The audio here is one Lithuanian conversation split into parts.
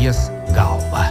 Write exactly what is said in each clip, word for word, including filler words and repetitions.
ties galva.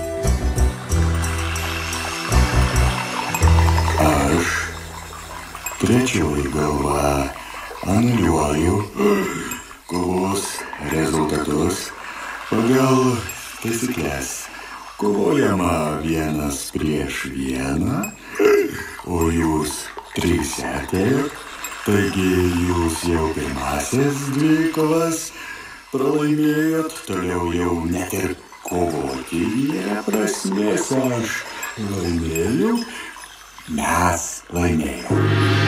Aš, trečioji galva, anuliuoju kovos rezultatus pagal taisyklės. Kovojama vienas prieš vieną, o jūs trise atėjot, taigi jūs jau pirmasis dvi kovas pralaimėjot, toliau jau net ir kovoti nėra prasmės, aš laimėjau, mes laimėjom.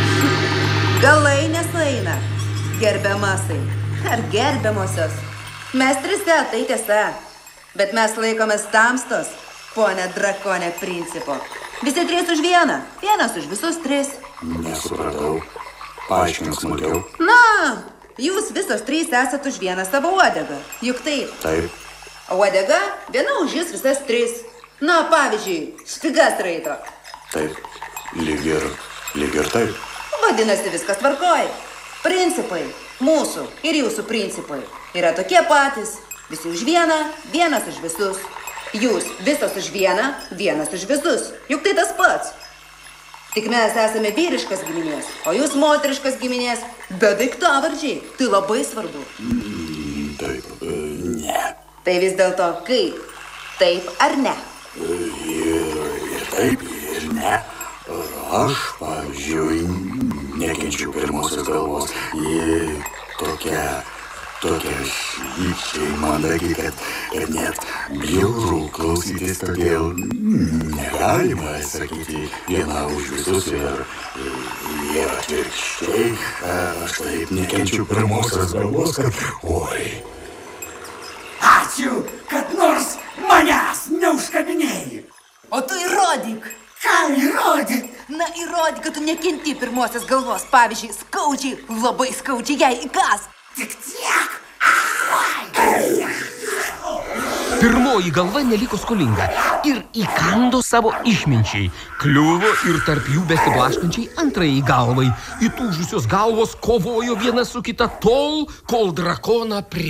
Galai nesueina, gerbiamasai ar gerbiamosios. Mes trise, tai tiesa, bet mes laikomės tamstos, ponė drakonė principo. Visi trys už vieną, vienas už visus tris. Nesupratau, paaiškink smulkiau. Na, jūs visos trys esat už vieną savo uodegą, juk taip. Taip. Uodega, viena už jūs visas tris. Na, pavyzdžiui, špigas raito. Taip, lyg ir, lyg ir taip. Vadinasi, viskas tvarkoj. Principai, mūsų ir jūsų principai, yra tokie patys. Visi už vieną, vienas už visus. Jūs visos už vieną, vienas už visus. Juk tai tas pats. Tik mes esame vyriškas giminės, o jūs moteriškas giminės, bet daiktavardžiai. Tai labai svarbu. Mm, taip, e, ne. Tai vis dėlto kaip? Taip ar ne? Ir, ir taip, ir ne. Aš, pavyzdžiui, nekenčiu pirmosios galvos. Ji tokia, tokia šypčiai mandagi, kad, kad net bjauru klausytis, todėl negalima sakyti viena už visus ir, ir atvirkščiai. Aš taip nekenčiu pirmosios galvos, kad oi. Ačiū, kad nors manęs neužkabinėjai. O tu įrodyk. Ką įrodyk? Na, įrodyk, kad tu nekenti pirmosios galvos. Pavyzdžiui, skaudžiai, labai skaudžiai jai įkas. Tik tiek. Pirmoji galva neliko skolinga ir įkando savo išminčiai. Kliuvo ir tarp jų besiblaškančiai antrajai galvai. Įtūžusios galvos kovojo viena su kita tol, kol drakoną prie.